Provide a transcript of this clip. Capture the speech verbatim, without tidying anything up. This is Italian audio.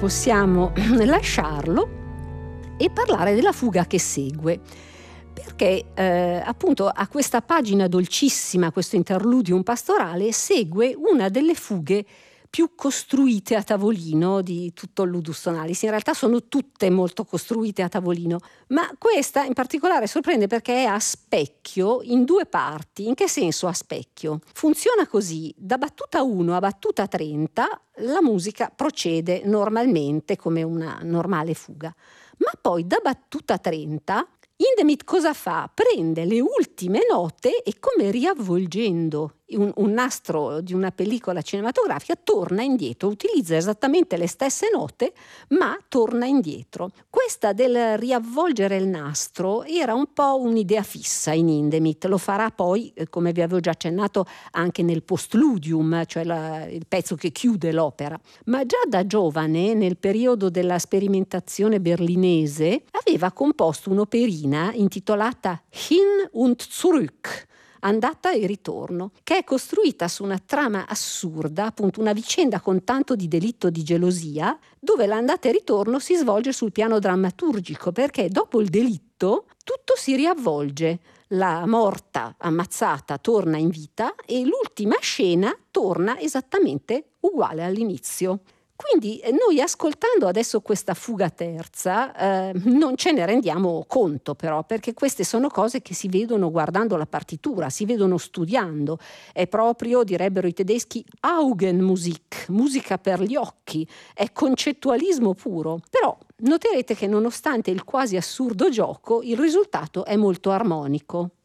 possiamo lasciarlo e parlare della fuga che segue, perché eh, appunto a questa pagina dolcissima, questo interludium pastorale, segue una delle fughe più costruite a tavolino di tutto il Ludus Tonalis. In realtà sono tutte molto costruite a tavolino, ma questa in particolare sorprende perché è a specchio in due parti. In che senso a specchio? Funziona così: da battuta uno a battuta trenta la musica procede normalmente come una normale fuga, ma poi da battuta trenta Hindemith cosa fa? Prende le ultime note e, come riavvolgendo un, un nastro di una pellicola cinematografica, torna indietro, utilizza esattamente le stesse note ma torna indietro. Questa del riavvolgere il nastro era un po' un'idea fissa in Hindemith, lo farà poi, come vi avevo già accennato, anche nel postludium, cioè la, il pezzo che chiude l'opera, ma già da giovane, nel periodo della sperimentazione berlinese, aveva composto un'operina intitolata Hin und Zurück, andata e ritorno, che è costruita su una trama assurda, appunto una vicenda con tanto di delitto di gelosia, dove l'andata e ritorno si svolge sul piano drammaturgico, perché dopo il delitto tutto si riavvolge. La morta ammazzata torna in vita e l'ultima scena torna esattamente uguale all'inizio. Quindi noi, ascoltando adesso questa fuga terza, eh, non ce ne rendiamo conto però, perché queste sono cose che si vedono guardando la partitura, si vedono studiando. È proprio, direbbero i tedeschi, Augenmusik, musica per gli occhi, è concettualismo puro. Però noterete che nonostante il quasi assurdo gioco, il risultato è molto armonico.